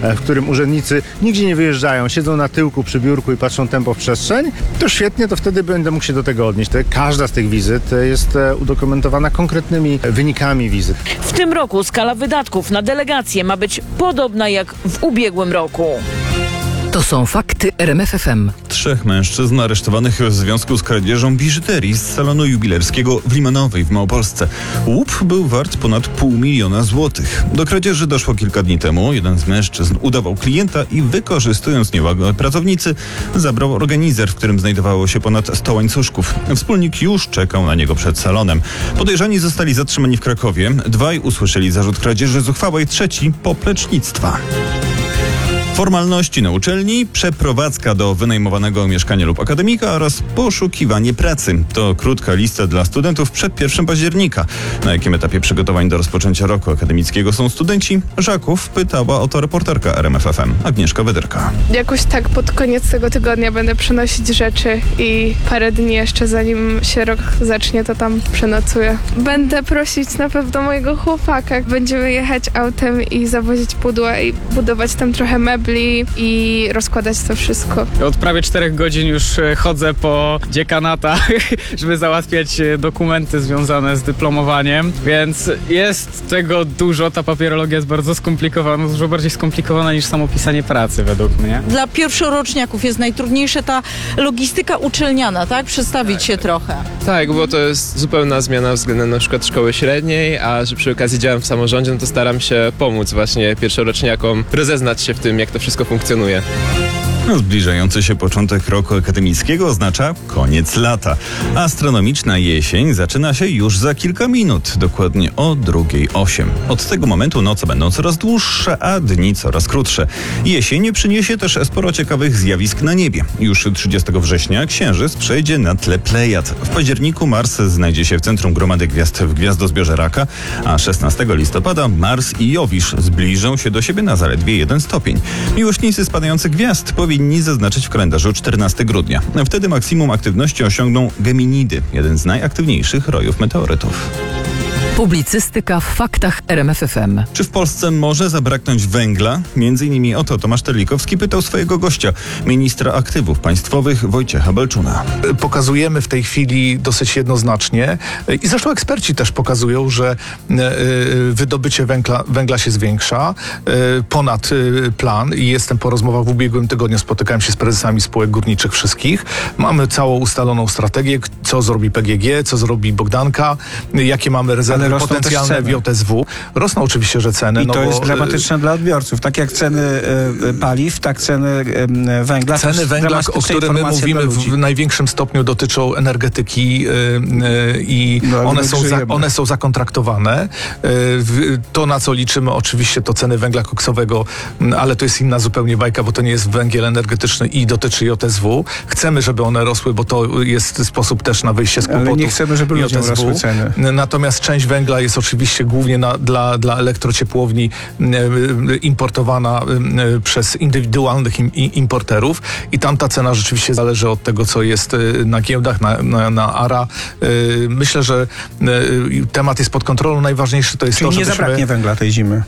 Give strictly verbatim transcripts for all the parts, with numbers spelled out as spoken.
w którym urzędnicy nigdzie nie wyjeżdżają, siedzą na tyłku przy biurku i patrzą tempo w przestrzeń, to świetnie, to wtedy będę mógł się do tego odnieść. Każda z tych wizyt jest udokumentowana konkretnymi wynikami wizyt. W tym roku skala wydatków na delegacje ma być podobna jak w ubiegłym roku. To są fakty R M F F M. Trzech mężczyzn aresztowanych w związku z kradzieżą biżuterii z salonu jubilerskiego w Limanowej w Małopolsce. Łup był wart ponad pół miliona złotych. Do kradzieży doszło kilka dni temu. Jeden z mężczyzn udawał klienta i wykorzystując niewagę pracownicy, zabrał organizer, w którym znajdowało się ponad sto łańcuszków. Wspólnik już czekał na niego przed salonem. Podejrzani zostali zatrzymani w Krakowie. Dwaj usłyszeli zarzut kradzieży zuchwałej, trzeci poplecznictwa. Formalności na uczelni, przeprowadzka do wynajmowanego mieszkania lub akademika oraz poszukiwanie pracy. To krótka lista dla studentów przed pierwszym października. Na jakim etapie przygotowań do rozpoczęcia roku akademickiego są studenci? Żaków pytała o to reporterka R M F F M Agnieszka Wederka. Jakoś tak pod koniec tego tygodnia będę przenosić rzeczy i parę dni jeszcze zanim się rok zacznie, to tam przenocuję. Będę prosić na pewno mojego chłopaka. Będziemy jechać autem i zawozić pudła i budować tam trochę mebli i rozkładać to wszystko. Od prawie czterech godzin już chodzę po dziekanatach, żeby załatwiać dokumenty związane z dyplomowaniem, więc jest tego dużo. Ta papierologia jest bardzo skomplikowana, dużo bardziej skomplikowana niż samo pisanie pracy według mnie. Dla pierwszoroczniaków jest najtrudniejsza ta logistyka uczelniana, tak? Przedstawić tak się trochę. Tak, bo to jest zupełna zmiana względem na przykład szkoły średniej, a że przy okazji działam w samorządzie, no to staram się pomóc właśnie pierwszoroczniakom rozeznać się w tym, jak to wszystko funkcjonuje. Zbliżający się początek roku akademickiego oznacza koniec lata. Astronomiczna jesień zaczyna się już za kilka minut, dokładnie o drugiej osiem. Od tego momentu noce będą coraz dłuższe, a dni coraz krótsze. Jesień przyniesie też sporo ciekawych zjawisk na niebie. Już trzydziestego września Księżyc przejdzie na tle Plejad. W październiku Mars znajdzie się w centrum gromady gwiazd w gwiazdozbiorze Raka, a szesnastego listopada Mars i Jowisz zbliżą się do siebie na zaledwie jeden stopień. Miłośnicy spadających gwiazd powinni zaznaczyć w kalendarzu czternastego grudnia. Wtedy maksimum aktywności osiągną Geminidy, jeden z najaktywniejszych rojów meteorytów. Publicystyka w faktach R M F F M. Czy w Polsce może zabraknąć węgla? Między innymi o to Tomasz Terlikowski pytał swojego gościa, ministra aktywów państwowych Wojciecha Belczuna. Pokazujemy w tej chwili dosyć jednoznacznie i zresztą eksperci też pokazują, że wydobycie węgla, węgla się zwiększa ponad plan i jestem po rozmowach w ubiegłym tygodniu, spotykałem się z prezesami spółek górniczych wszystkich. Mamy całą ustaloną strategię, co zrobi P G G, co zrobi Bogdanka, jakie mamy rezerwy potencjalne w J S W. Rosną oczywiście, że ceny. I no to bo, jest dramatyczne dla odbiorców. Tak jak ceny y, paliw, tak ceny y, węgla. Ceny węgla, o których my mówimy w największym stopniu dotyczą energetyki y, y, i no, one, są za, one są zakontraktowane. Y, to, na co liczymy oczywiście, to ceny węgla koksowego, ale to jest inna zupełnie bajka, bo to nie jest węgiel energetyczny i dotyczy J S W. Chcemy, żeby one rosły, bo to jest sposób też na wyjście z kłopotów. Ale nie chcemy, żeby ludziom rosły ceny. Natomiast część węgla jest oczywiście głównie na, dla, dla elektrociepłowni e, importowana e, przez indywidualnych im, i, importerów i tam ta cena rzeczywiście zależy od tego, co jest e, na giełdach, na, na, na A R A. E, myślę, że e, temat jest pod kontrolą. Najważniejsze to jest Czyli to, nie żebyśmy... zabraknie węgla tej zimy.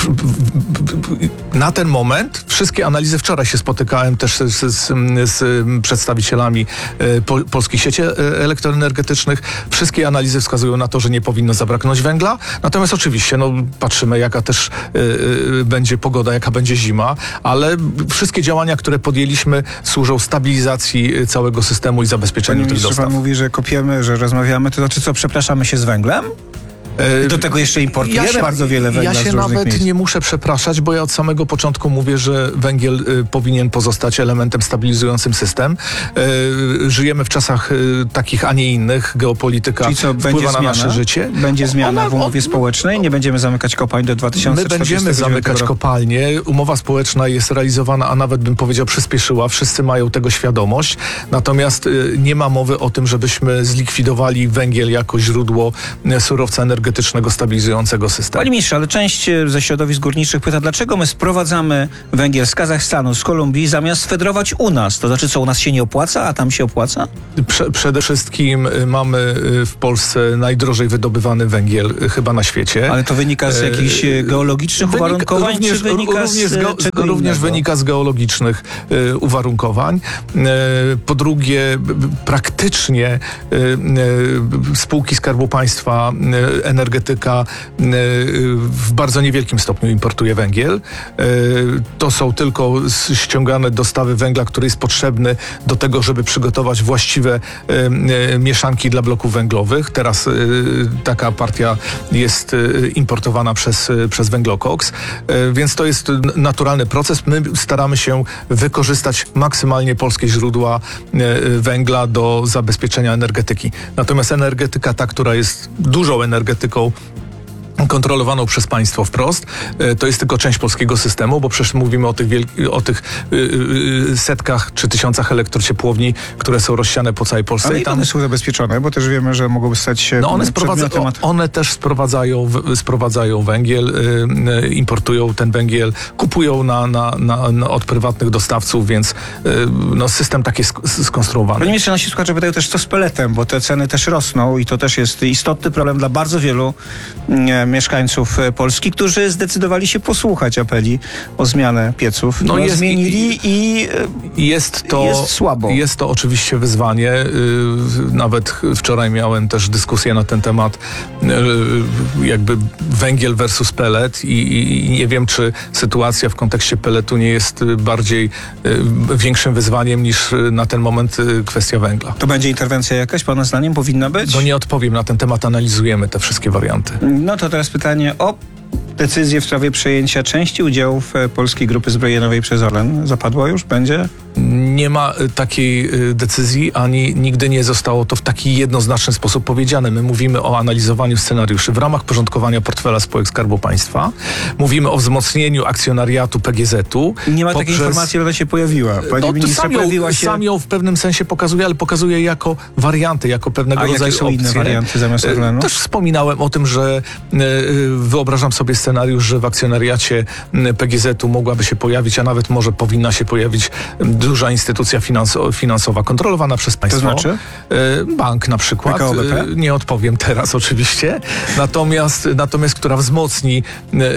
Na ten moment wszystkie analizy, wczoraj się spotykałem też z, z, z przedstawicielami pol, polskich sieci elektroenergetycznych. Wszystkie analizy wskazują na to, że nie powinno zabraknąć węgla. Natomiast oczywiście no, patrzymy, jaka też y, będzie pogoda, jaka będzie zima, ale wszystkie działania, które podjęliśmy, służą stabilizacji całego systemu i zabezpieczeniu tych dostaw. Pan mówi, że kopiemy, że rozmawiamy, to znaczy co, przepraszamy się z węglem? Do tego jeszcze importujemy ja się, bardzo wiele węgla Ja się z różnych nawet miejsc. nie muszę przepraszać, bo ja od samego początku mówię, że węgiel y, powinien pozostać elementem stabilizującym system. Y, żyjemy w czasach y, takich, a nie innych. Geopolityka Czyli co, wpływa na zmiana? nasze życie. Będzie zmiana Ona, w umowie społecznej? Nie będziemy zamykać kopalń do dwa tysiące czterdziestego My będziemy zamykać roku. kopalnie. Umowa społeczna jest realizowana, a nawet bym powiedział przyspieszyła. Wszyscy mają tego świadomość. Natomiast y, nie ma mowy o tym, żebyśmy zlikwidowali węgiel jako źródło y, surowca energetycznego energetycznego stabilizującego systemu. Panie ministrze, ale część ze środowisk górniczych pyta, dlaczego my sprowadzamy węgiel z Kazachstanu, z Kolumbii, zamiast fedrować u nas? To znaczy, co u nas się nie opłaca, a tam się opłaca? Prze- przede wszystkim mamy w Polsce najdrożej wydobywany węgiel chyba na świecie. Ale to wynika z jakichś geologicznych Wynika- uwarunkowań, również, czy wynika również, z geo- czego również innego? wynika z geologicznych e, uwarunkowań. E, po drugie, b- b- praktycznie e, e, spółki Skarbu Państwa, e, energetyka e, w bardzo niewielkim stopniu importuje węgiel. E, to są tylko s- ściągane dostawy węgla, który jest potrzebny do tego, żeby przygotować właściwe e, e, mieszanki dla bloków węglowych. Teraz e, taka partia jest e, importowana przez, e, przez węglokoks, e, więc to jest n- naturalny proces. My staramy się wykorzystać maksymalnie polskie źródła e, węgla do zabezpieczenia energetyki. Natomiast energetyka ta, która jest dużą energetyką, kontrolowaną przez państwo wprost, e, to jest tylko część polskiego systemu, bo przecież mówimy o tych, wielk- o tych y, y, setkach czy tysiącach elektrociepłowni, które są rozsiane po całej Polsce. Ale I i one są zabezpieczone, bo też wiemy, że mogą stać się no one, sprowadza, przedmiotem... o- one też sprowadzają, w- sprowadzają węgiel, y, y, importują ten węgiel, kupują na, na, na, na, od prywatnych dostawców, więc y, no, system tak jest sk- skonstruowany. Panie ministrze, nasi słuchacze pytają też, co z peletem, bo te ceny też rosną i to też jest istotny problem dla bardzo wielu mm, mieszkańców e, Polski, którzy zdecydowali się posłuchać apeli o zmianę pieców. No No, jest- zmienili i, i Jest to, Jest słabo. Jest to oczywiście wyzwanie. Yy, Nawet wczoraj miałem też dyskusję na ten temat, yy, jakby węgiel versus pelet i, i nie wiem, czy sytuacja w kontekście peletu nie jest bardziej yy, większym wyzwaniem niż na ten moment yy, kwestia węgla. to będzie interwencja jakaś, pana zdaniem, powinna być? No nie odpowiem na ten temat, analizujemy te wszystkie warianty. No to teraz pytanie o decyzję w sprawie przejęcia części udziałów e, Polskiej Grupy Zbrojeniowej przez Orlen. Zapadła już? Będzie? Nie ma y, takiej y, decyzji, ani nigdy nie zostało to w taki jednoznaczny sposób powiedziane. My mówimy o analizowaniu scenariuszy w ramach porządkowania portfela spółek Skarbu Państwa. Mówimy o wzmocnieniu akcjonariatu P G Z-u. Nie ma poprzez... takiej informacji, ale ona się pojawiła. Panie No, to ministrze, sam ją, pojawiła się... sam ją w pewnym sensie pokazuje, ale pokazuje jako warianty, jako pewnego A rodzaju jakie są opcje. inne warianty zamiast E, Orlenu? Też wspominałem o tym, że e, wyobrażam sobie scenariusz, że w akcjonariacie m, P G Z-u mogłaby się pojawić, a nawet może powinna się pojawić m, duża instytucja finanso- finansowa kontrolowana przez państwo. znaczy? E, Bank na przykład. P K O B P? E, Nie odpowiem teraz oczywiście. Natomiast, natomiast która wzmocni e, e, e,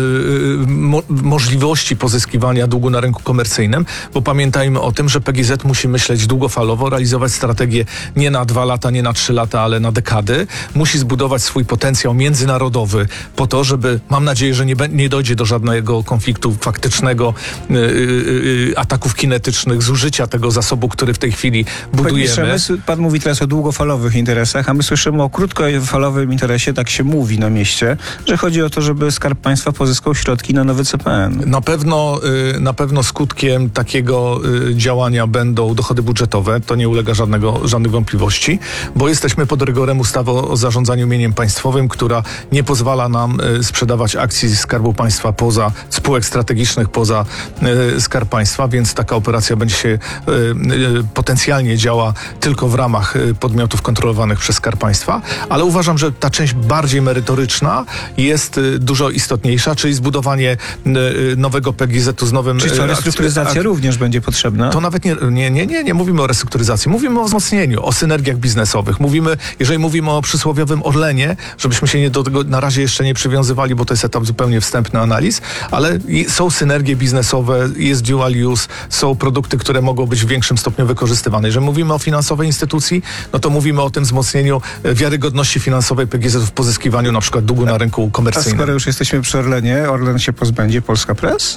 mo- możliwości pozyskiwania długu na rynku komercyjnym, bo pamiętajmy o tym, że P G Z musi myśleć długofalowo, realizować strategię nie na dwa lata, nie na trzy lata, ale na dekady. Musi zbudować swój potencjał międzynarodowy po to, żeby, mam nadzieję, że nie, be- nie dojdzie do żadnego konfliktu faktycznego, y, y, y, ataków kinetycznych, zużycia tego zasobu, który w tej chwili Panie ministrze, budujemy. my s- pan mówi teraz o długofalowych interesach, a my słyszymy o krótkofalowym interesie, tak się mówi na mieście, że chodzi o to, żeby Skarb Państwa pozyskał środki na nowy C P N. Na pewno, y, na pewno skutkiem takiego y, działania będą dochody budżetowe. To nie ulega żadnego, żadnych wątpliwości, bo jesteśmy pod rygorem ustawy o zarządzaniu mieniem państwowym, która nie pozwala nam y, sprzedawać akcji Skarbu Państwa poza spółek strategicznych, poza y, Skarb Państwa, więc taka operacja będzie się y, y, potencjalnie działa tylko w ramach y, podmiotów kontrolowanych przez Skarb Państwa, ale uważam, że ta część bardziej merytoryczna jest y, dużo istotniejsza, czyli zbudowanie y, y, nowego P G Z-u z nowym... Czy co, y, restrukturyzacja ak- również będzie potrzebna? To nawet nie, nie, nie, nie, nie mówimy o restrukturyzacji, mówimy o wzmocnieniu, o synergiach biznesowych. Mówimy, jeżeli mówimy o przysłowiowym Orlenie, żebyśmy się nie do tego na razie jeszcze nie przywiązywali, bo to jest etap zupełnie wstępny analiz, ale i są synergie biznesowe, jest dual use, są produkty, które mogą być w większym stopniu wykorzystywane. Jeżeli mówimy o finansowej instytucji, no to mówimy o tym wzmocnieniu e, wiarygodności finansowej P G Z w pozyskiwaniu na przykład długu na rynku A komercyjnym. skoro już jesteśmy przy Orlenie, Orlen się pozbędzie Polska Press?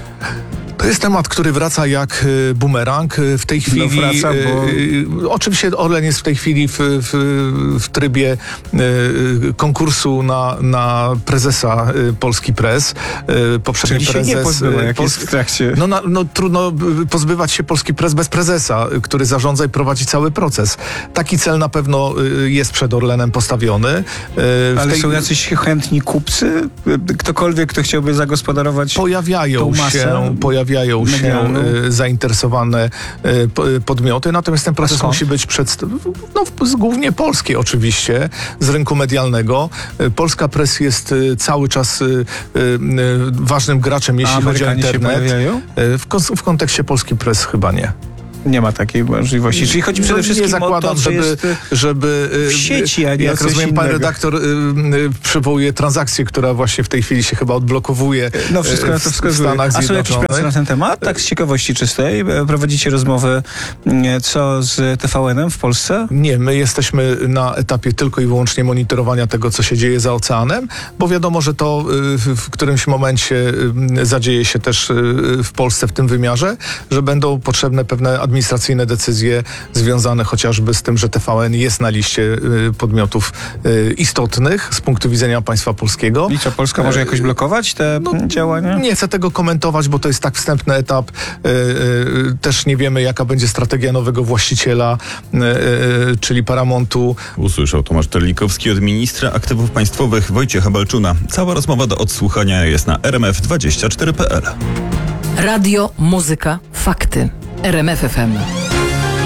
To jest temat, który wraca jak y, bumerang. Y, W tej chwili... wraca, bo- y, y, oczywiście Orlen jest w tej chwili w, w, w trybie y, y, konkursu na, na prezesa y, Polski Press. Y, poprzedni Czyli się prezes... nie pozbywa, y, jak jest w trakcie. No, na, no trudno y, pozbywać się Polski Press bez prezesa, y, który zarządza i prowadzi cały proces. Taki cel na pewno y, jest przed Orlenem postawiony. Y, w Ale tej- są jacyś chętni kupcy? Ktokolwiek, kto chciałby zagospodarować Pojawiają tą masę? się, pojawiają pojawiają się Medialną. e, zainteresowane e, po- podmioty, natomiast ten proces skąd? musi być przedstawiony, no, z głównie polskiej oczywiście, z rynku medialnego. E, Polska Press jest e, cały czas e, e, ważnym graczem, jeśli A chodzi o Amerykanie się internet. pojawiają? E, W, kos- w kontekście Polski Press chyba nie. Nie ma takiej możliwości. Czyli chodzi przede No, wszystkim nie zakładam, o to, co żeby, jest... żeby w sieci, a nie jak coś rozumiem, pan innego. redaktor y, y, przywołuje transakcję, która właśnie w tej chwili się chyba odblokowuje No wszystko y, na w, to w wskazuje. Stanach A są jakieś Zjednoczonych. prace na ten temat? Tak z ciekawości czystej. E, Prowadzicie rozmowy mm, co z T V N-em w Polsce? Nie, my jesteśmy na etapie tylko i wyłącznie monitorowania tego, co się dzieje za oceanem, bo wiadomo, że to y, w, w którymś momencie y, zadzieje się też y, w Polsce w tym wymiarze, że będą potrzebne pewne administracyjne decyzje związane chociażby z tym, że T V N jest na liście y, podmiotów y, istotnych z punktu widzenia państwa polskiego. I co, Polska może jakoś blokować te działania? Nie chcę tego komentować, bo to jest tak wstępny etap. Y, y, też nie wiemy, jaka będzie strategia nowego właściciela, y, y, czyli Paramountu. Usłyszał Tomasz Terlikowski od ministra aktywów państwowych Wojciecha Balczuna. Cała rozmowa do odsłuchania jest na r m f dwadzieścia cztery kropka p l. Radio, muzyka, fakty. R M F F M.